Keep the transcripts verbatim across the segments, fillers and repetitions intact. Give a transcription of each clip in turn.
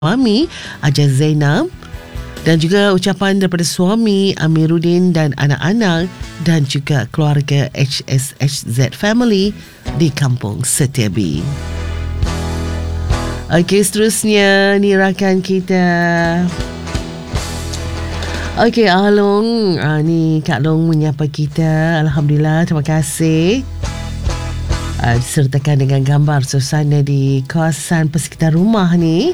suami Aja Zainab, dan juga ucapan daripada suami Amiruddin dan anak-anak dan juga keluarga H S H Z Family di Kampung Setiabi. Okey, seterusnya ni rakan kita. Okey, Along, ah, ni Kak Long menyapa kita. Alhamdulillah, terima kasih. Uh, disertakan dengan gambar suasana di kawasan persekitar rumah ni.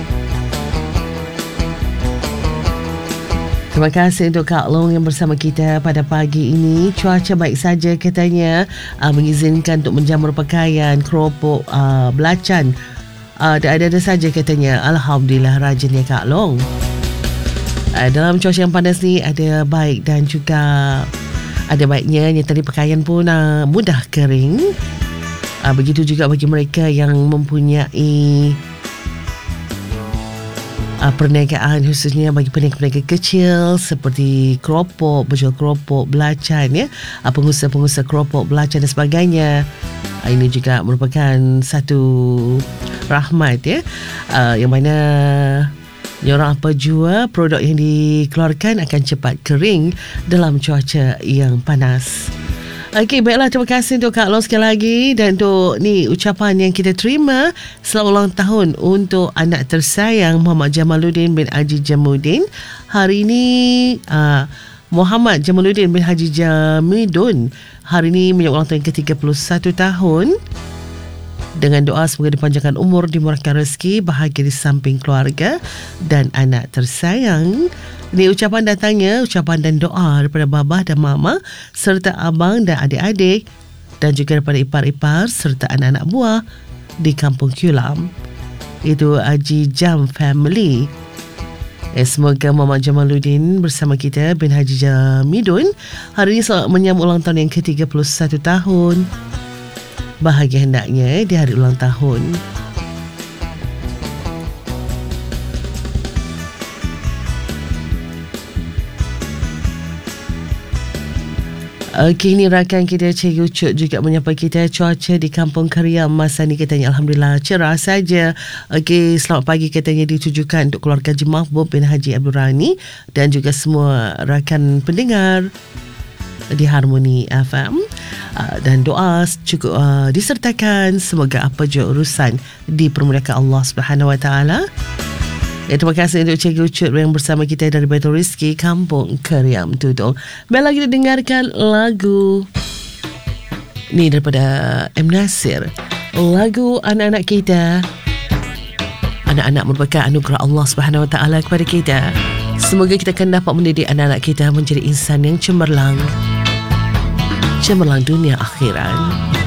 Terima kasih untuk Kak Long yang bersama kita pada pagi ini. Cuaca baik saja katanya, uh, mengizinkan untuk menjamur pakaian, keropok, uh, belacan. Uh, ada-ada saja katanya. Alhamdulillah, rajinnya Kak Long. Uh, dalam cuaca yang panas ni ada baik dan juga ada baiknya yang tadi pakaian pun uh, mudah kering. Uh, begitu juga bagi mereka yang mempunyai uh, perniagaan, khususnya bagi peniaga-peniaga kecil seperti keropok, berjual keropok, belacan, ya, uh, pengusaha-pengusaha keropok, belacan dan sebagainya. Uh, ini juga merupakan satu rahmat, ya, uh, yang mana diorang apa jua produk yang dikeluarkan akan cepat kering dalam cuaca yang panas. Okey, baiklah, terima kasih untuk Kak Long sekali lagi, dan untuk ni ucapan yang kita terima selamat ulang tahun untuk anak tersayang Muhammad Jamaluddin bin Haji Jamuddin. Hari ini uh, Muhammad Jamaluddin bin Haji Jamidun hari ini menyambut ulang tahun ke tiga puluh satu tahun. Dengan doa semoga dipanjangkan umur, dimurahkan rezeki, bahagia di samping keluarga dan anak tersayang. Ini ucapan datangnya, ucapan dan doa daripada baba dan mama serta abang dan adik-adik, dan juga daripada ipar-ipar serta anak-anak buah di Kampung Kulam. Itu Haji Jam Family. Eh, semoga Muhammad Jamaluddin bersama kita bin Haji Jamidun hari ini selamat menyambut ulang tahun yang ke tiga puluh satu tahun. Bahagia hendaknya di hari ulang tahun. Okey, ni rakan kita Cikgu Ucut juga menyapa kita. Cuaca di Kampung Keriam masa ni katanya Alhamdulillah cerah saja. Okey, selamat pagi katanya ditujukan untuk keluarga Haji Mahbub bin Haji Abdul Rani dan juga semua rakan pendengar di Harmoni F M. Uh, dan doa cukup uh, disertakan semoga apa jua urusan dipermudahkan Allah Subhanahu Wa Taala. Ya, terima kasih untuk Cikgu Ucut yang bersama kita dari Baitul Rizki Kampung Keriam Tudong. Baiklah, kita dengarkan lagu ni daripada M. Nasir. Lagu anak-anak kita. Anak-anak merupakan anugerah Allah Subhanahu Wa Taala kepada kita. Semoga kita akan dapat mendidik anak-anak kita menjadi insan yang cemerlang. Cemerlang dunia akhirat.